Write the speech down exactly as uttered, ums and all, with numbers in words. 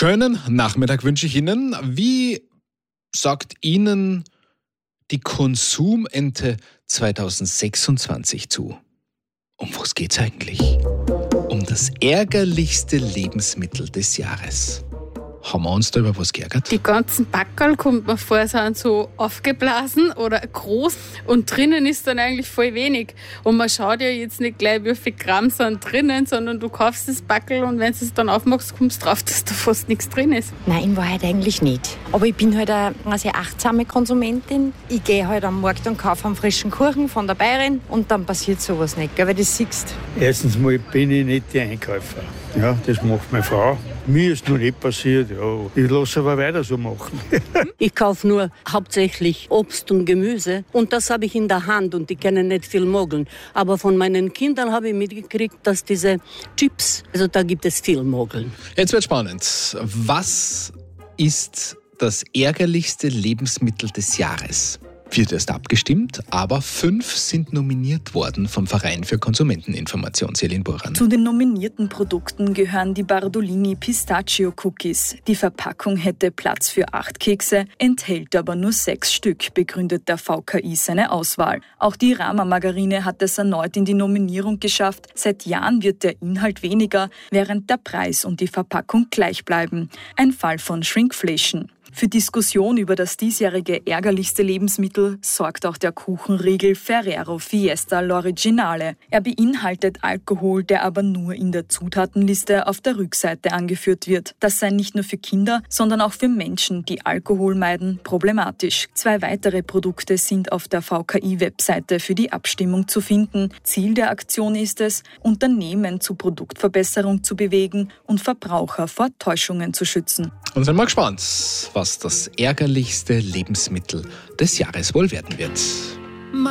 Schönen Nachmittag wünsche ich Ihnen. Wie sagt Ihnen die Konsumente zwanzig sechsundzwanzig zu? Um was geht's eigentlich? Um das ärgerlichste Lebensmittel des Jahres. Haben wir uns da über was geärgert? Die ganzen Packerl, kommt mir vor, sind so aufgeblasen oder groß und drinnen ist dann eigentlich voll wenig. Und man schaut ja jetzt nicht gleich, wie viel Gramm sind drinnen, sondern du kaufst das Packerl und wenn du es dann aufmachst, kommst du drauf, dass da fast nichts drin ist. Nein, in Wahrheit eigentlich nicht. Aber ich bin halt eine sehr achtsame Konsumentin. Ich gehe halt am Markt und kaufe einen frischen Kuchen von der Bäuerin und dann passiert sowas nicht, weil das siehst. Erstens mal bin ich nicht die Einkäufer. Ja, das macht meine Frau. Mir ist noch nicht passiert. Ja. Ich lasse aber weiter so machen. Ich kaufe nur hauptsächlich Obst und Gemüse und das habe ich in der Hand und die können nicht viel mogeln. Aber von meinen Kindern habe ich mitgekriegt, dass diese Chips, also da gibt es viel mogeln. Jetzt wird spannend. Was ist das ärgerlichste Lebensmittel des Jahres? Wird erst abgestimmt, aber fünf sind nominiert worden vom Verein für Konsumenteninformation, Selin Buran. Zu den nominierten Produkten gehören die Bardolini Pistachio Cookies. Die Verpackung hätte Platz für acht Kekse, enthält aber nur sechs Stück, begründet der V K I seine Auswahl. Auch die Rama Margarine hat es erneut in die Nominierung geschafft. Seit Jahren wird der Inhalt weniger, während der Preis und die Verpackung gleich bleiben. Ein Fall von Shrinkflation. Für Diskussion über das diesjährige ärgerlichste Lebensmittel sorgt auch der Kuchenriegel Ferrero Fiesta L'Originale. Er beinhaltet Alkohol, der aber nur in der Zutatenliste auf der Rückseite angeführt wird. Das sei nicht nur für Kinder, sondern auch für Menschen, die Alkohol meiden, problematisch. Zwei weitere Produkte sind auf der V K I-Webseite für die Abstimmung zu finden. Ziel der Aktion ist es, Unternehmen zu Produktverbesserung zu bewegen und Verbraucher vor Täuschungen zu schützen. Und sind wir gespannt, was das ärgerlichste Lebensmittel des Jahres wohl werden wird.